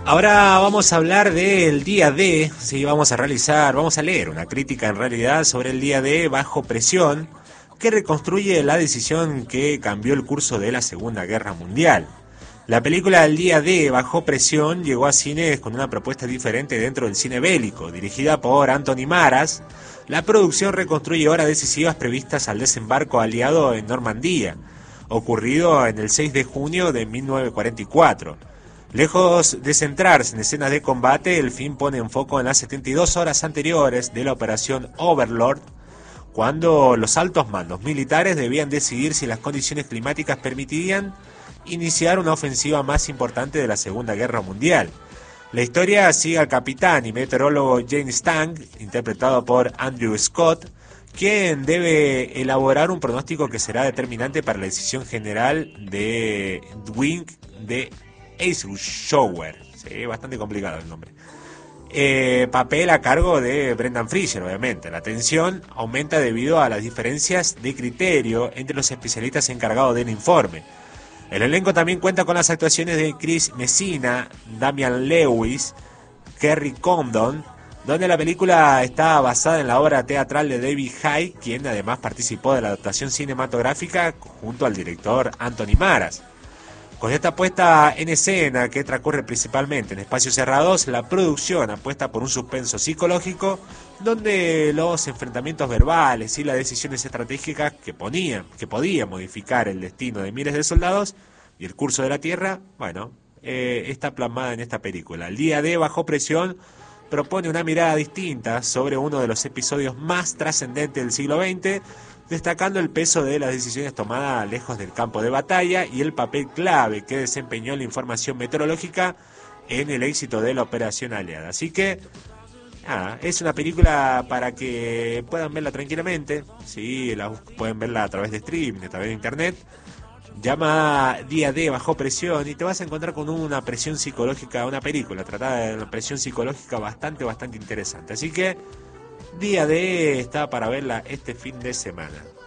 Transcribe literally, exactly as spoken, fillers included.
Ahora vamos a hablar del día D, sí, vamos a realizar, vamos a leer una crítica en realidad sobre el día D bajo presión, que reconstruye la decisión que cambió el curso de la Segunda Guerra Mundial. La película del día D bajo presión llegó a cines con una propuesta diferente dentro del cine bélico, dirigida por Anthony Maras. La producción reconstruye horas decisivas previstas al desembarco aliado en Normandía, ocurrido en el seis de junio de mil novecientos cuarenta y cuatro. Lejos de centrarse en escenas de combate, el film pone en foco en las setenta y dos horas anteriores de la operación Overlord, cuando los altos mandos militares debían decidir si las condiciones climáticas permitirían iniciar una ofensiva más importante de la Segunda Guerra Mundial. La historia sigue al capitán y meteorólogo James Stang, interpretado por Andrew Scott, quien debe elaborar un pronóstico que será determinante para la decisión general de Dwight de Eisenhower. Sí, bastante complicado el nombre. Eh, papel a cargo de Brendan Fraser, obviamente. La tensión aumenta debido a las diferencias de criterio entre los especialistas encargados del informe. El elenco también cuenta con las actuaciones de Chris Messina, Damian Lewis, Kerry Condon, donde la película está basada en la obra teatral de David Hay, quien además participó de la adaptación cinematográfica junto al director Anthony Maras. Con esta puesta en escena, que transcurre principalmente en espacios cerrados, la producción apuesta por un suspenso psicológico donde los enfrentamientos verbales y las decisiones estratégicas que ponían, que podían modificar el destino de miles de soldados y el curso de la Tierra, bueno, eh, está plasmada en esta película. El día D bajo presión propone una mirada distinta sobre uno de los episodios más trascendentes del siglo veinte, destacando el peso de las decisiones tomadas lejos del campo de batalla y el papel clave que desempeñó la información meteorológica en el éxito de la operación aliada. Así que, nada, es una película para que puedan verla tranquilamente, sí, la, pueden verla a través de streaming, a través de internet. Llama Día D bajo presión y te vas a encontrar con una presión psicológica, una película tratada de una presión psicológica bastante, bastante interesante. Así que Día D está para verla este fin de semana.